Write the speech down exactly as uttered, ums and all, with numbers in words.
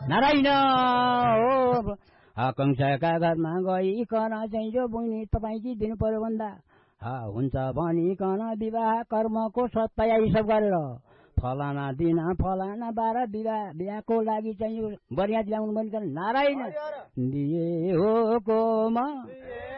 नारायण हो कंसका घरमा गइकन चाहिँ जो बहिनी तपाईँकी दिनु पर्यो भन्दा हुन्छ भनिकन विवाह कर्मको सत्ता हिसाब गरेर फलाना दिन फलाना बाह्र विवाह बिहाको लागि चाहिँ बरियात ल्याउनु भनिकन नारायण दिए हो कोमा